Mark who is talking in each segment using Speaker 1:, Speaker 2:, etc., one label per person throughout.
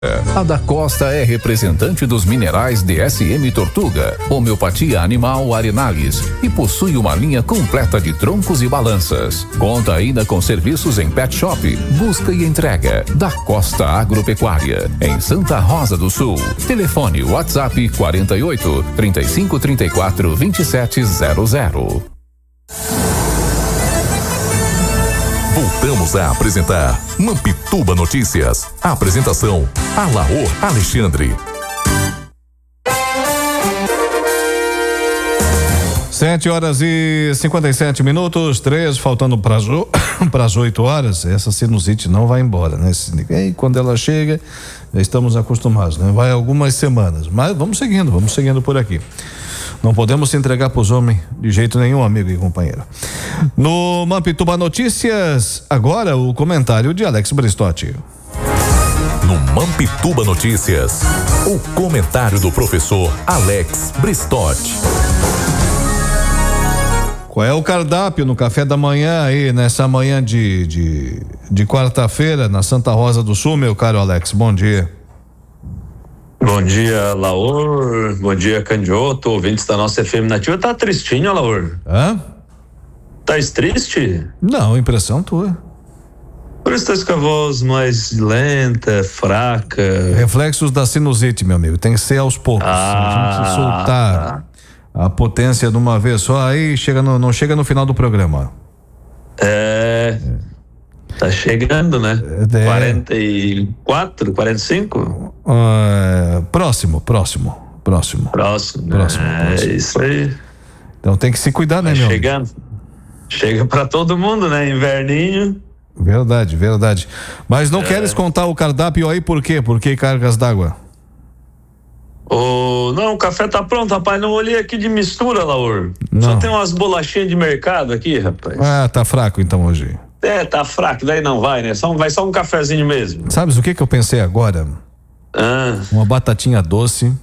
Speaker 1: A Da Costa é representante dos minerais DSM Tortuga, homeopatia animal Arenales e possui uma linha completa de troncos e balanças. Conta ainda com serviços em pet shop, busca e entrega. Da Costa Agropecuária, em Santa Rosa do Sul. Telefone WhatsApp 48 35 34 2700.
Speaker 2: Voltamos a apresentar Mampituba Notícias. A apresentação: Alaor Alexandre.
Speaker 3: 7h57, 3, faltando para as 8 horas. Essa sinusite não vai embora, né? E quando ela chega, já estamos acostumados, né? Vai algumas semanas, mas vamos seguindo por aqui. Não podemos se entregar para os homens de jeito nenhum, amigo e companheiro. No Mampituba Notícias, agora o comentário de Alex Bristotti.
Speaker 2: No Mampituba Notícias, o comentário do professor Alex Bristotti.
Speaker 3: Qual é o cardápio no café da manhã aí, nessa manhã de quarta-feira, na Santa Rosa do Sul, meu caro Alex? Bom dia.
Speaker 4: Bom dia, Laor. Bom dia, Candioto, ouvintes da nossa FM Nativa. Tá tristinho, Laor?
Speaker 3: Hã?
Speaker 4: Tá triste?
Speaker 3: Não, impressão tua.
Speaker 4: Por isso tá com a voz mais lenta, fraca.
Speaker 3: Reflexos da sinusite, meu amigo. Tem que ser aos poucos. A gente soltar a potência de uma vez só, aí não chega no final do programa.
Speaker 4: Tá chegando, né? 44, 45?
Speaker 3: Próximo.
Speaker 4: Isso aí.
Speaker 3: Então tem que se cuidar, né, meu?
Speaker 4: Chegando. Chega pra todo mundo, né? Inverninho.
Speaker 3: Verdade. Mas não queres contar o cardápio aí por quê? Por que cargas d'água?
Speaker 4: Não, o café tá pronto, rapaz. Não olhei aqui de mistura, Laor.
Speaker 3: Não.
Speaker 4: Só tem umas bolachinhas de mercado aqui, rapaz.
Speaker 3: Tá fraco então hoje.
Speaker 4: Tá fraco, daí não vai, né? Vai só um cafezinho mesmo.
Speaker 3: Sabes o que eu pensei agora? Uma batatinha doce.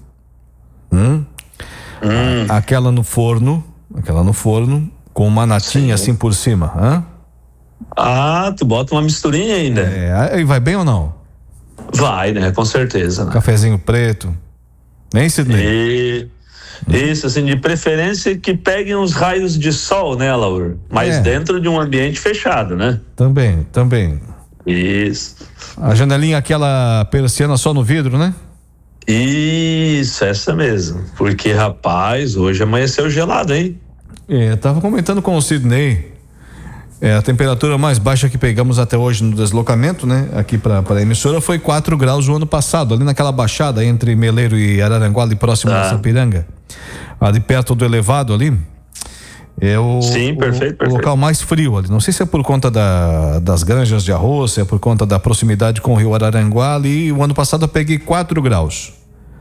Speaker 3: Aquela no forno, com uma natinha assim por cima.
Speaker 4: Tu bota uma misturinha ainda.
Speaker 3: Aí vai bem ou não?
Speaker 4: Vai, né? Com certeza. Né?
Speaker 3: Cafezinho preto. Nem Sidney?
Speaker 4: Isso, assim, de preferência que peguem os raios de sol, né, Laur? Mas dentro de um ambiente fechado, né?
Speaker 3: Também.
Speaker 4: Isso.
Speaker 3: A janelinha, aquela persiana só no vidro, né?
Speaker 4: Isso, essa mesmo. Porque, rapaz, hoje amanheceu gelado, hein?
Speaker 3: Eu tava comentando com o Sidney. A temperatura mais baixa que pegamos até hoje no deslocamento, né? Aqui para a emissora foi 4 graus o ano passado, ali naquela baixada entre Meleiro e Araranguá, ali próximo da Sapiranga. Ali perto do elevado ali.
Speaker 4: Sim, perfeito.
Speaker 3: O local mais frio ali. Não sei se é por conta das granjas de arroz, se é por conta da proximidade com o rio Araranguá ali. O ano passado eu peguei 4 graus.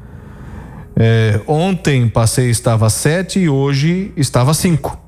Speaker 3: Ontem estava 7 e hoje estava 5.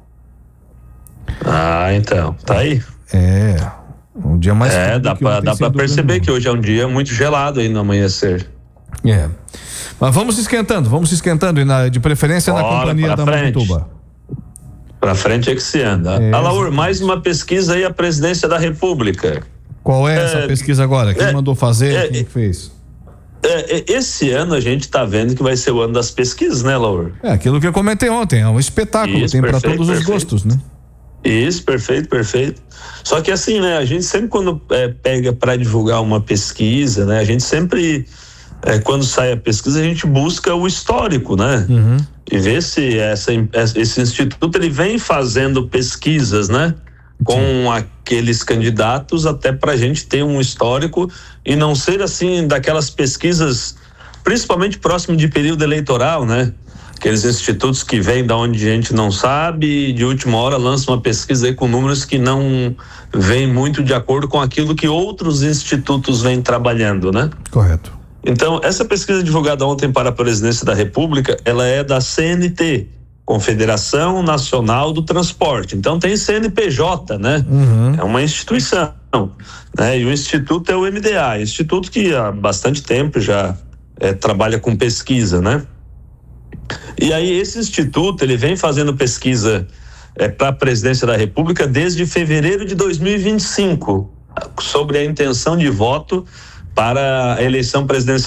Speaker 4: Então, tá aí.
Speaker 3: Um dia mais frio.
Speaker 4: Dá pra perceber que hoje é um dia muito gelado aí no amanhecer.
Speaker 3: Mas vamos se esquentando e de preferência na companhia da Mampituba.
Speaker 4: Pra frente é que se anda. Alaur, mais uma pesquisa aí, a presidência da República.
Speaker 3: Qual é essa pesquisa agora? Quem mandou fazer? Quem fez?
Speaker 4: Esse ano a gente tá vendo que vai ser o ano das pesquisas, né, Laur?
Speaker 3: Aquilo que eu comentei ontem, é um espetáculo, tem para todos os gostos, né?
Speaker 4: Isso, perfeito. Só que assim, né, a gente sempre quando pega para divulgar uma pesquisa, né, a gente sempre, quando sai a pesquisa, a gente busca o histórico, né? E ver se esse instituto, ele vem fazendo pesquisas, né? Com aqueles candidatos, até pra gente ter um histórico e não ser assim, daquelas pesquisas, principalmente próximo de período eleitoral, né? Aqueles institutos que vêm da onde a gente não sabe e de última hora lançam uma pesquisa aí com números que não vêm muito de acordo com aquilo que outros institutos vêm trabalhando, né?
Speaker 3: Correto.
Speaker 4: Então, essa pesquisa divulgada ontem para a presidência da República, ela é da CNT, Confederação Nacional do Transporte. Então tem CNPJ, né? É uma instituição, né? E o instituto é o MDA, instituto que há bastante tempo já trabalha com pesquisa, né? E aí esse instituto, ele vem fazendo pesquisa para a presidência da República desde fevereiro de 2025, sobre a intenção de voto para a eleição presidencial